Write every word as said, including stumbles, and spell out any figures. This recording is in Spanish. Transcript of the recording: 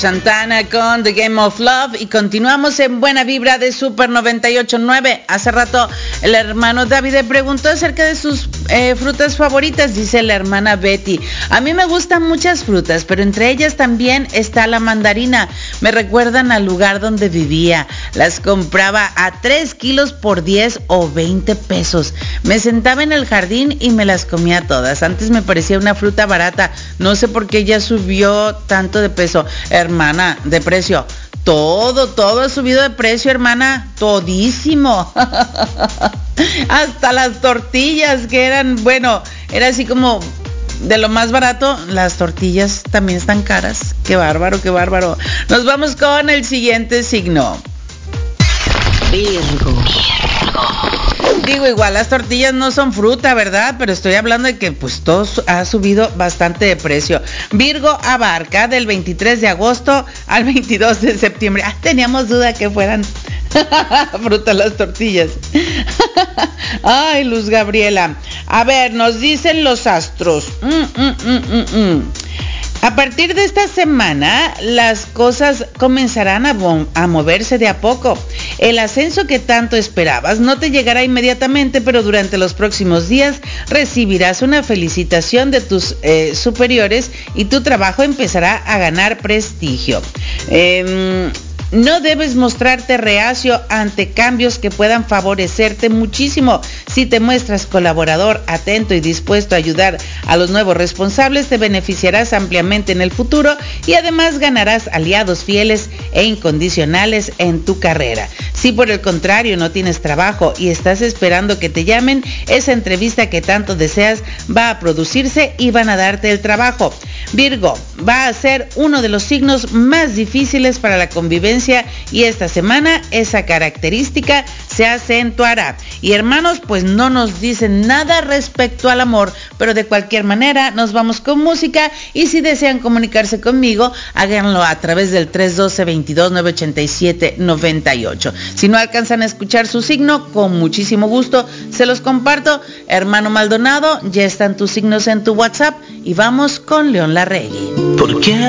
Santana con The Game of Love y continuamos en Buena Vibra de Super noventa y ocho punto nueve. Hace rato el hermano David preguntó acerca de sus eh, frutas favoritas. Dice la hermana Betty: a mí me gustan muchas frutas, pero entre ellas también está la mandarina. Me recuerdan al lugar donde vivía. Las compraba a tres kilos por diez o veinte pesos. Me sentaba en el jardín y me las comía todas. Antes me parecía una fruta barata. No sé por qué ya subió tanto de peso. Hermana, de precio. Todo, todo ha subido de precio, hermana. Todísimo. Hasta las tortillas que eran, bueno, era así como de lo más barato. Las tortillas también están caras. Qué bárbaro, qué bárbaro. Nos vamos con el siguiente signo. Virgo. Virgo. Digo, igual las tortillas no son fruta, ¿verdad? Pero estoy hablando de que pues todo ha subido bastante de precio. Virgo abarca del veintitrés de agosto al veintidós de septiembre. Ah, teníamos duda que fueran fruta las tortillas. Ay, Luz Gabriela. A ver, nos dicen los astros. Mm, mm, mm, mm, mm. A partir de esta semana, las cosas comenzarán a, bo- a moverse de a poco. El ascenso que tanto esperabas no te llegará inmediatamente, pero durante los próximos días recibirás una felicitación de tus eh, superiores y tu trabajo empezará a ganar prestigio. Eh, No debes mostrarte reacio ante cambios que puedan favorecerte muchísimo. Si te muestras colaborador, atento y dispuesto a ayudar a los nuevos responsables, te beneficiarás ampliamente en el futuro y además ganarás aliados fieles e incondicionales en tu carrera. Si por el contrario no tienes trabajo y estás esperando que te llamen, esa entrevista que tanto deseas va a producirse y van a darte el trabajo. Virgo, va a ser uno de los signos más difíciles para la convivencia y esta semana esa característica se acentuará. Y hermanos, pues no nos dicen nada respecto al amor, pero de cualquier manera nos vamos con música y si desean comunicarse conmigo, háganlo a través del tres uno dos, veintidós, novecientos ochenta y siete, noventa y ocho. Si no alcanzan a escuchar su signo, con muchísimo gusto se los comparto. Hermano Maldonado, ya están tus signos en tu WhatsApp y vamos con León Larregui. ¿Por qué